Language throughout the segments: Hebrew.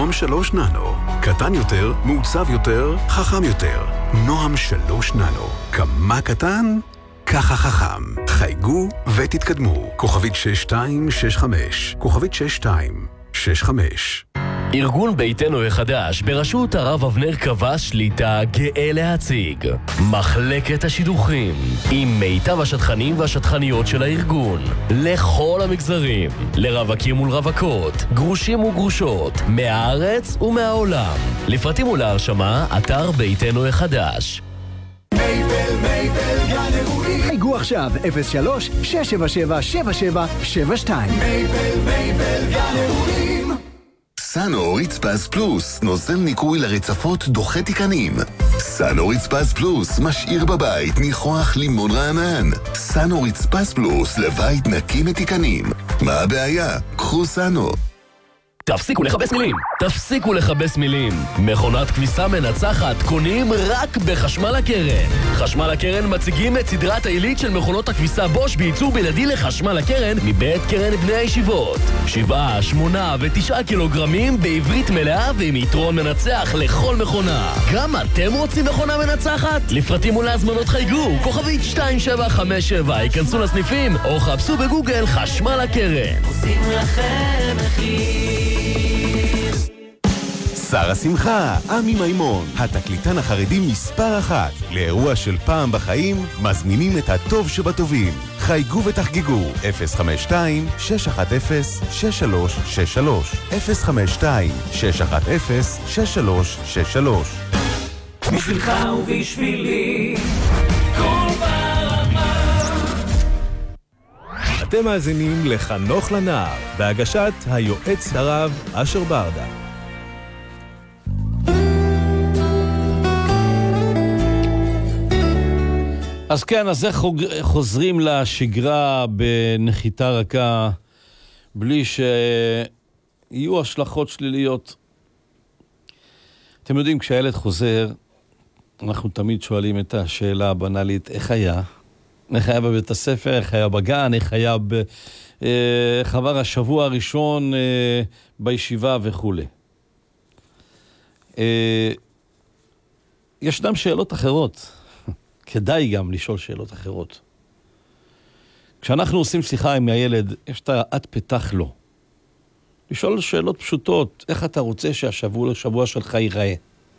נועם 3 ננו. קטן יותר, מעוצב יותר, חכם יותר. נועם 3 ננו. כמה קטן? ככה חכם. חייגו ותתקדמו. כוכבית 6265. כוכבית 6265. ארגון ביתנו החדש בראשות הרב אבנר קבע שליטה גאה להציג מחלקת השידוכים עם מיטב השטחנים והשטחניות של הארגון לכל המגזרים, לרווקים מול רווקות, גרושים וגרושות, מהארץ ומהעולם. לפרטים ולהרשמה אתר ביתנו החדש. מייבל גן אירועים. חייגו עכשיו 03-677-7772. מייבל גן אירועים. סאנו רצפס פלוס, נוזל ניקוי לרצפות דוחה תיקנים. סאנו רצפס פלוס, משאיר בבית ניחוח לימון רענן. סאנו רצפס פלוס, לבית נקי מתיקנים. מה הבעיה? קחו סאנו. תפסיקו לחבש מילים, תפסיקו לחבש מילים. מכונת כביסה מנצחת קונים רק בחשמל הקרן. חשמל הקרן מציגים את סדרת העילית של מכונות הכביסה בוש בייצור בלעדי לחשמל הקרן מבית קרן בני הישיבות. 7, 8 ו9 קילוגרמים בעברית מלאה ועם יתרון מנצח לכל מכונה. גם אתם רוצים מכונה מנצחת? לפרטים ולהזמנות חייגו, כוכבית 2757, ייכנסו לסניפים או חפשו בגוגל חשמל הקרן. עושים לכם מחיר. שר השמחה, עמי מימון, התקליטן החרדי מספר 1. לאירוע של פעם בחיים, מזמינים את הטוב שבטובים. חייגו ותחגגו, 052-610-6363. 052-610-6363. בשבילך ובשבילי, כל ברמה. אתם מאזינים לחנוך לנער, בהגשת היועץ הרב אשר ברדה. אז כן, אז איך חוזרים לשגרה בנחיתה רכה בלי שיהיו השלכות שליליות? אתם יודעים, כשהילד חוזר, אנחנו תמיד שואלים את השאלה הבנאלית, איך היה? איך היה בבית הספר, איך היה בגן, איך היה איך עבר השבוע הראשון בישיבה וכו'. ישנם שאלות אחרות. כדאי גם לשאול שאלות אחרות. כשאנחנו עושים שיחה עם הילד, יש את עד פתח לו. לשאול שאלות פשוטות, איך אתה רוצה שהשבוע שלך ייראה?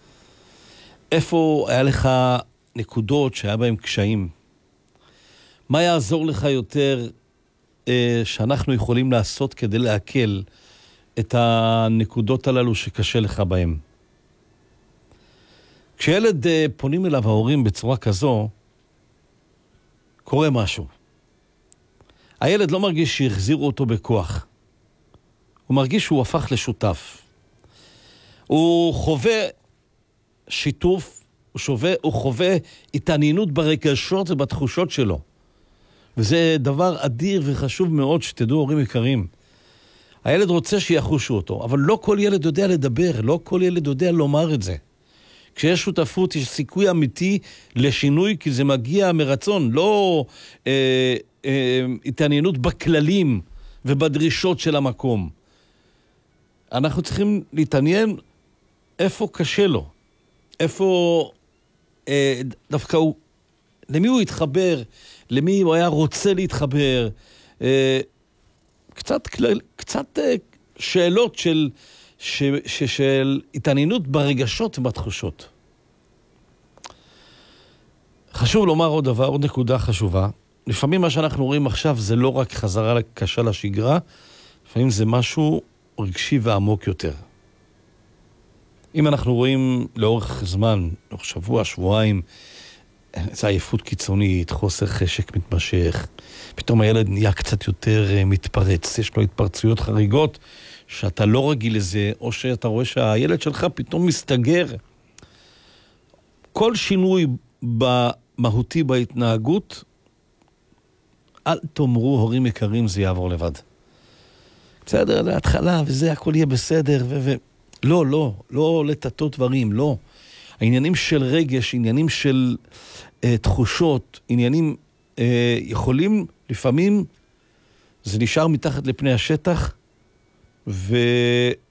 איפה היה לך נקודות שהיה בהם קשיים? מה יעזור לך יותר שאנחנו יכולים לעשות כדי להקל את הנקודות הללו שקשה לך בהם? כשילד פונים אליו ההורים בצורה כזו, קורה משהו. הילד לא מרגיש שהחזירו אותו בכוח. הוא מרגיש שהוא הפך לשותף. הוא חווה שיתוף, הוא חווה התעניינות ברגשות ובתחושות שלו. וזה דבר אדיר וחשוב מאוד שתדעו, הורים יקרים. הילד רוצה שיחושו אותו, אבל לא כל ילד יודע לדבר, לא כל ילד יודע לומר את זה. כשיש שותפות, יש סיכוי אמיתי לשינוי, כי זה מגיע מרצון, לא התעניינות בכללים ובדרישות של המקום. אנחנו צריכים להתעניין איפה קשה לו, איפה דווקא הוא, למי הוא התחבר, למי הוא היה רוצה להתחבר, קצת שאלות של התעניינות ברגשות ובתחושות. חשוב לומר עוד דבר, עוד נקודה חשובה. לפעמים מה שאנחנו רואים עכשיו זה לא רק חזרה קשה לשגרה, לפעמים זה משהו רגשי ועמוק יותר. אם אנחנו רואים לאורך זמן, לאורך שבוע, שבועיים, זה עייפות קיצונית, חוסר חשק מתמשך, פתאום הילד נהיה קצת יותר מתפרץ, יש לו התפרצויות חריגות, שאתה לא רגיל לזה, או שאתה רואה שהילד שלך פתאום מסתגר. כל שינוי במהותי בהתנהגות, אל תאמרו, הורים יקרים, זה יעבור לבד. בסדר, להתחלה, וזה הכל יהיה בסדר, לא לטטות דברים, לא. העניינים של רגש, עניינים של תחושות, עניינים יכולים, לפעמים, זה נשאר מתחת לפני השטח,